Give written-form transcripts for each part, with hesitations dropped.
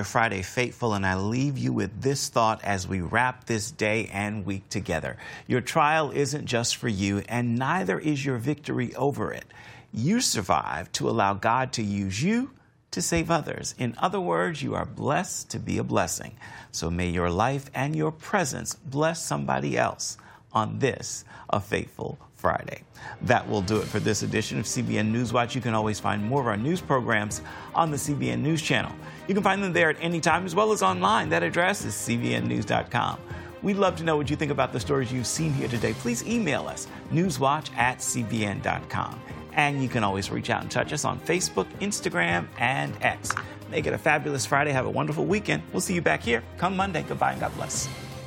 Friday Faithful, and I leave you with this thought as we wrap this day and week together. Your trial isn't just for you, and neither is your victory over it. You survive to allow God to use you to save others. In other words, you are blessed to be a blessing. So may your life and your presence bless somebody else on this, a Faithful Friday. That will do it for this edition of CBN Newswatch. You can always find more of our news programs on the CBN News channel. You can find them there at any time, as well as online. That address is cbnnews.com. We'd love to know what you think about the stories you've seen here today. Please email us, newswatch@cbn.com. And you can always reach out and touch us on Facebook, Instagram, and X. Make it a fabulous Friday. Have a wonderful weekend. We'll see you back here come Monday. Goodbye and God bless.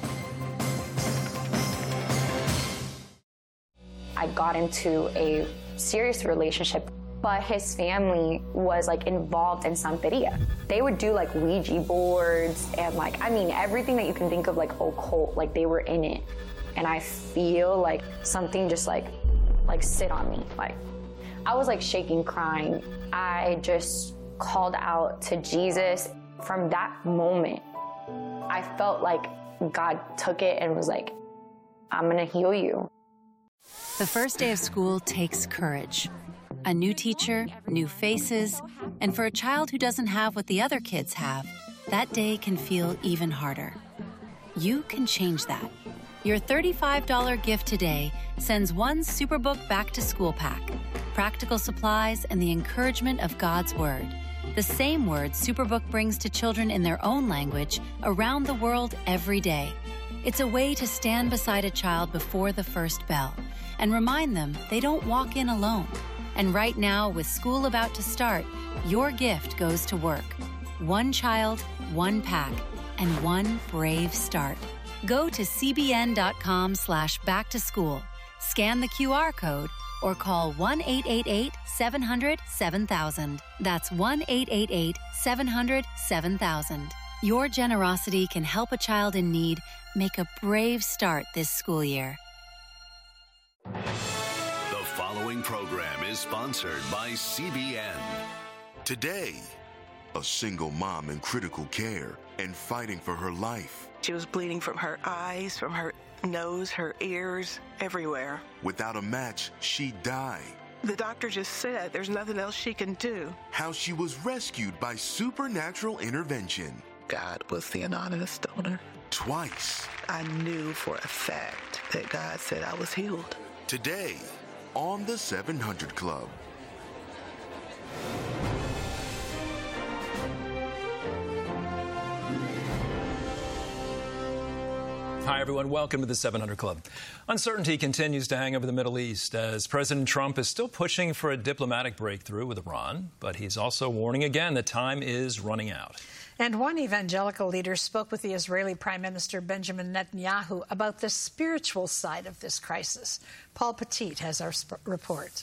I got into a serious relationship, but his family was involved in Santeria. They would do Ouija boards and everything that you can think of occult, they were in it. And I feel like something just sit on me. I was shaking, crying. I just called out to Jesus. From that moment, I felt like God took it and was like, I'm gonna heal you. The first day of school takes courage. A new teacher, new faces, and for a child who doesn't have what the other kids have, that day can feel even harder. You can change that. Your $35 gift today sends one Superbook back-to-school pack, practical supplies, and the encouragement of God's Word. The same word Superbook brings to children in their own language around the world every day. It's a way to stand beside a child before the first bell and remind them they don't walk in alone. And right now, with school about to start, your gift goes to work. One child, one pack, and one brave start. Go to cbn.com/back-to-school, scan the QR code, or call 1-888-700-7000. That's 1-888-700-7000. Your generosity can help a child in need make a brave start this school year. The following program is sponsored by CBN. Today, a single mom in critical care and fighting for her life. She was bleeding from her eyes, from her nose, her ears, everywhere. Without a match, she'd die. The doctor just said there's nothing else she can do. How she was rescued by supernatural intervention. God was the anonymous donor. Twice. I knew for a fact that God said I was healed. Today, on the 700 Club. Hi, everyone. Welcome to the 700 Club. Uncertainty continues to hang over the Middle East as President Trump is still pushing for a diplomatic breakthrough with Iran, but he's also warning again that time is running out. And one evangelical leader spoke with the Israeli Prime Minister Benjamin Netanyahu about the spiritual side of this crisis. Paul Petit has our report.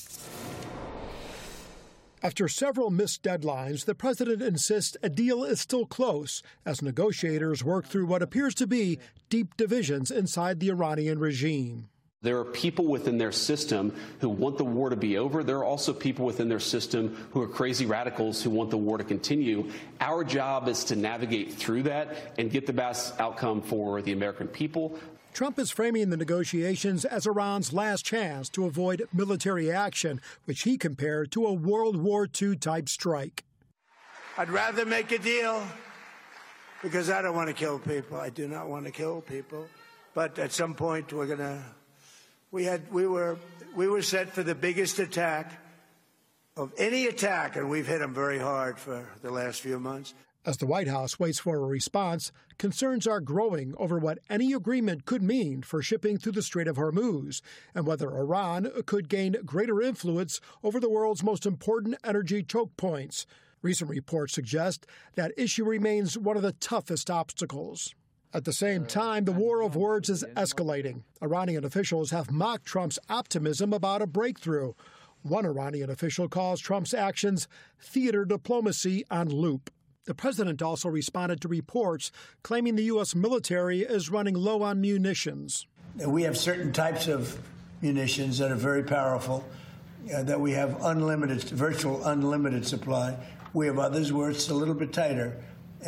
After several missed deadlines, the president insists a deal is still close as negotiators work through what appears to be deep divisions inside the Iranian regime. There are people within their system who want the war to be over. There are also people within their system who are crazy radicals who want the war to continue. Our job is to navigate through that and get the best outcome for the American people. Trump is framing the negotiations as Iran's last chance to avoid military action, which he compared to a World War II-type strike. I'd rather make a deal because I don't want to kill people. I do not want to kill people. But at some point, we were set for the biggest attack of any attack, and we've hit them very hard for the last few months. As the White House waits for a response, concerns are growing over what any agreement could mean for shipping through the Strait of Hormuz and whether Iran could gain greater influence over the world's most important energy choke points. Recent reports suggest that issue remains one of the toughest obstacles. At the same time, the war of words is escalating. Iranian officials have mocked Trump's optimism about a breakthrough. One Iranian official calls Trump's actions theater diplomacy on loop. The president also responded to reports claiming the U.S. military is running low on munitions. We have certain types of munitions that are very powerful, that we have virtual unlimited supply. We have others where it's a little bit tighter.